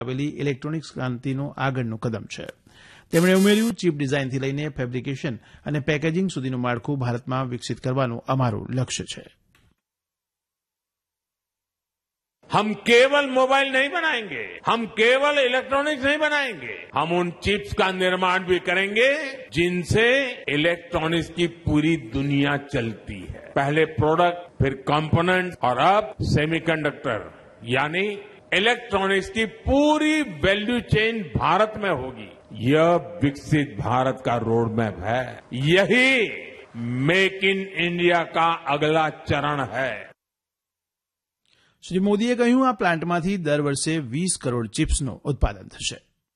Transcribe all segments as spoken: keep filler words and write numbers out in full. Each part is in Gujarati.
આવેલી ઇલેક્ટ્રોનિક્સ ક્રાંતિનું આગળનું કદમ છે. તેમણે ઉમેર્યું, ચીપ ડિઝાઇનથી લઈને ફેબ્રિકેશન અને પેકેજિંગ સુધીનું માળખું ભારતમાં વિકસિત કરવાનું અમારું લક્ષ્ય છે. हम केवल मोबाइल नहीं बनाएंगे, हम केवल इलेक्ट्रॉनिक्स नहीं बनाएंगे, हम उन चिप्स का निर्माण भी करेंगे जिनसे इलेक्ट्रॉनिक्स की पूरी दुनिया चलती है. पहले प्रोडक्ट, फिर कंपोनेंट और अब सेमीकंडक्टर, यानी इलेक्ट्रॉनिक्स की पूरी वैल्यू चेन भारत में होगी. यह विकसित भारत का रोड मैप है. यही मेक इन इंडिया का अगला चरण है. શ્રી મોદીએ કહ્યું, આ પ્લાન્ટમાંથી દર વર્ષે વીસ કરોડ ચિપ્સનું ઉત્પાદન થશે.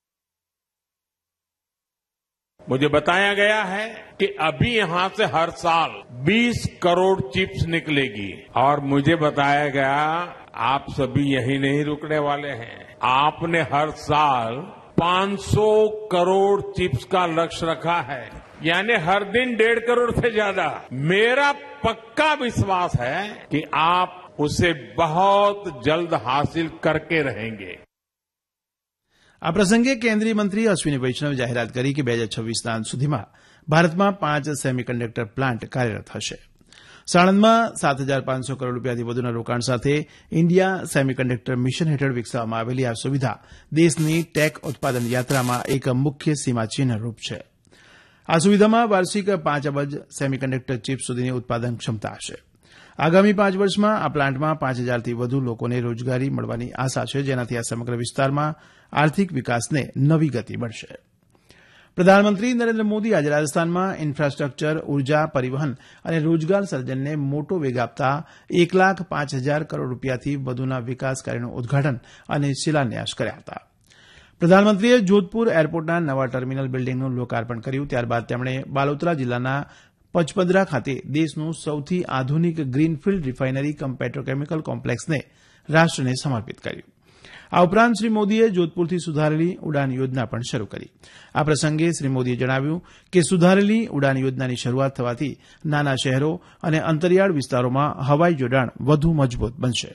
मुझे बताया गया है कि अभी यहां से हर साल बीस करोड़ चिप्स निकलेगी और मुझे बताया गया आप सभी यही नहीं रुकने वाले हैं. आपने हर साल पाँच सौ करोड़ चिप्स का लक्ष्य रखा है, यानी हर दिन डेढ़ करोड़ से ज्यादा. मेरा पक्का विश्वास है कि आप उसे बहुत जल्द हासिल करके रहेंगे. આ પ્રસંગે કેન્દ્રીય મંત્રી અશ્વિની વૈષ્ણવે જાહેરાત કરી કે બે હજાર છવ્વીસના અંત સુધીમાં ભારતમાં પાંચ સેમીકન્ડક્ટર પ્લાન્ટ કાર્યરત હશે. સાણંદમાં સાત હજાર પાંચસો કરોડ રૂપિયાથી વધુના રોકાણ સાથે ઇન્ડિયા સેમીકન્ડક્ટર મિશન હેઠળ વિકસાવવામાં આવેલી આ સુવિધા દેશની ટેક ઉત્પાદન યાત્રામાં એક મુખ્ય સીમાચિહ્નરૂપ છે. આ સુવિધામાં વાર્ષિક પાંચ અબજ સેમીકન્ડક્ટર ચિપ સુધીની ઉત્પાદન ક્ષમતા હશે. આગામી પાંચ વર્ષમાં આ પ્લાન્ટમાં પાંચ હજારથી વધુ લોકોને રોજગારી મળવાની આશા છે, જેનાથી આ સમગ્ર વિસ્તારમાં આર્થિક વિકાસને નવી ગતિ મળશે. પ્રધાનમંત્રી નરેન્દ્ર મોદી આજે રાજસ્થાનમાં ઇન્ફ્રાસ્ટ્રક્ચર, ઉર્જા, પરિવહન અને રોજગાર સર્જનને મોટો વેગ આપતા એક લાખ પાંચ હજાર કરોડ રૂપિયાથી વધુના વિકાસ કાર્યનું ઉદઘાટન અને શિલાન્યાસ કર્યા હતા. પ્રધાનમંત્રીએ જોધપુર એરપોર્ટના નવા ટર્મિનલ બિલ્ડિંગનું લોકાર્પણ કર્યું. ત્યારબાદ તેમણે બાલોતરા જિલ્લાના પચપદરા ખાતે દેશનું સૌથી આધુનિક ગ્રીનફિલ્ડ રિફાઇનરી કમ પેટ્રોકેમિકલ કોમ્પ્લેક્સને રાષ્ટ્રને સમર્પિત કર્યું. આ ઉપરાંત શ્રી મોદીએ જોધપુરથી સુધારેલી ઉડાન યોજના પણ શરૂ કરી. આ પ્રસંગે શ્રી મોદીએ જણાવ્યું કે સુધારેલી ઉડાન યોજનાની શરૂઆત થવાથી નાના શહેરો અને અંતરિયાળ વિસ્તારોમાં હવાઈ જોડાણ વધુ મજબૂત બનશે.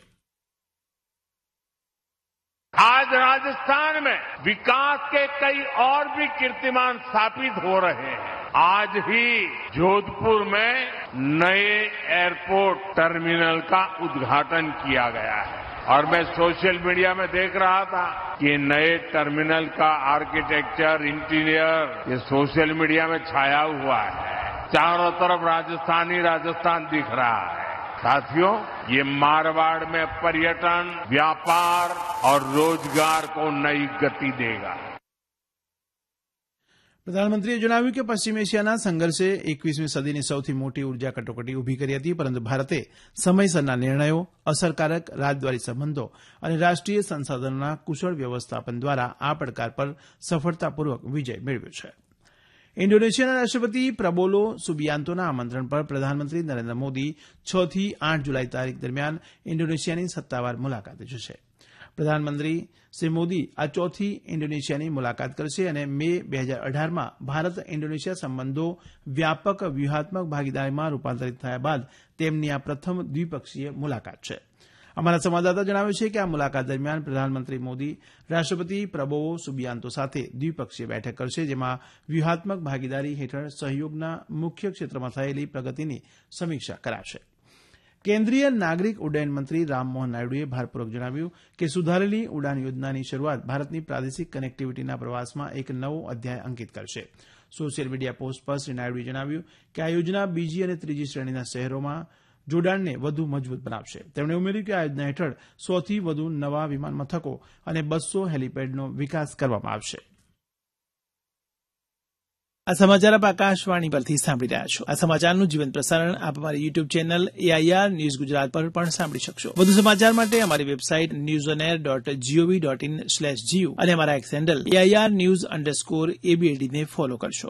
आज राजस्थान में विकास के कई और भी कीर्तिमान स्थापित हो रहे हैं. आज ही जोधपुर में नए एयरपोर्ट टर्मिनल का उद्घाटन किया गया है और मैं सोशल मीडिया में देख रहा था कि नए टर्मिनल का आर्किटेक्चर, इंटीरियर ये सोशल मीडिया में छाया हुआ है. चारों तरफ राजस्थान ही राजस्थान दिख रहा है. साथियों, ये मारवाड़ में पर्यटन, व्यापार और रोजगार को नई गति देगा. પ્રધાનમંત્રીએ જણાવ્યું કે પશ્ચિમ એશિયાના સંઘર્ષે એકવીસમી સદીની સૌથી મોટી ઉર્જા કટોકટી ઉભી કરી હતી, પરંતુ ભારતે સમયસરના નિર્ણયો, અસરકારક રાજદ્વારી સંબંધો અને રાષ્ટ્રીય સંસાધનોના કુશળ વ્યવસ્થાપન દ્વારા આ પડકાર પર સફળતાપૂર્વક વિજય મેળવ્યો છે. ઇન્ડોનેશિયાના રાષ્ટ્રપતિ પ્રબોલો સુબિયાન્તોના આમંત્રણ પર પ્રધાનમંત્રી નરેન્દ્ર મોદી છ થી આઠ જુલાઈ તારીખ દરમિયાન ઇન્ડોનેશિયાની સત્તાવાર મુલાકાતે જશે. પ્રધાનમંત્રી શ્રી મોદી આ ચોથી ઇન્ડોનેશિયાની મુલાકાત કરશે અને મે બે હજાર અઢારમાં ભારત ઇન્ડોનેશિયા સંબંધો વ્યાપક વ્યૂહાત્મક ભાગીદારીમાં રૂપાંતરિત થયા બાદ તેમની આ પ્રથમ દ્વિપક્ષીય મુલાકાત છે. અમારા સંવાદદાતા જણાવે છે કે આ મુલાકાત દરમિયાન પ્રધાનમંત્રી મોદી રાષ્ટ્રપતિ પ્રબોવો સુબિયાન્તો સાથે દ્વિપક્ષીય બેઠક કરશે, જેમાં વ્યૂહાત્મક ભાગીદારી હેઠળ સહયોગના મુખ્ય ક્ષેત્રમાં થયેલી પ્રગતિની સમીક્ષા કરાશે. કેન્દ્રીય નાગરિક ઉડ્ડયન મંત્રી રામમોહન નાયડુએ ભારપૂર્વક જણાવ્યું કે સુધારેલી ઉડાન યોજનાની શરૂઆત ભારતની પ્રાદેશિક કનેક્ટિવિટીના પ્રવાસમાં એક નવો અધ્યાય અંકિત કરશે. સોશિયલ મીડિયા પોસ્ટ પર શ્રી નાયડુએ જણાવ્યું કે આ યોજના બીજી અને ત્રીજી શ્રેણીના શહેરોમાં જોડાણને વધુ મજબૂત બનાવશે. તેમણે ઉમેર્યું કે આ યોજના હેઠળ સોથી વધુ નવા વિમાન મથકો અને બસો હેલીપેડનો વિકાસ કરવામાં આવશે. આ સમાચાર આપ આકાશવાણી પરથી સાંભળી રહ્યા છો. આ સમાચારનું જીવંત પ્રસારણ આપ અમારી YouTube channel AIR news Gujarat પર પણ સાંભળી શકશો. વધુ સમાચાર માટે અમારી website news on air dot GOV dot in slash GU અને અમારા x handle AIR news underscore એબીએડીને follow કરશો.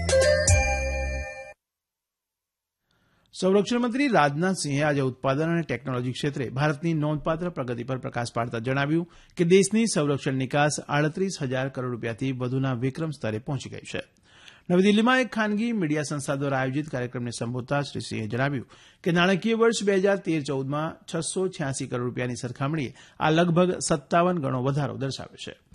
સંરક્ષણ મંત્રી રાજનાથસિંહે આજે ઉત્પાદન અને ટેકનોલોજી ક્ષેત્રે ભારતની નોંધપાત્ર પ્રગતિ પર પ્રકાશ પાડતા જણાવ્યું કે દેશની સંરક્ષણ નિકાસ આડત્રીસ હજાર કરોડ રૂપિયાથી વધુના વિક્રમ સ્તરે પહોંચી ગઈ છે. નવી દિલ્હીમાં એક ખાનગી મીડિયા સંસ્થા દ્વારા આયોજિત કાર્યક્રમને સંબોધતા શ્રી સિંહે જણાવ્યું કે નાણાકીય વર્ષ બે હજાર તેર ચૌદમાં છસો છ્યાસી કરોડ રૂપિયાની સરખામણીએ આ લગભગ સત્તાવન ગણો વધારો દર્શાવ્યો છે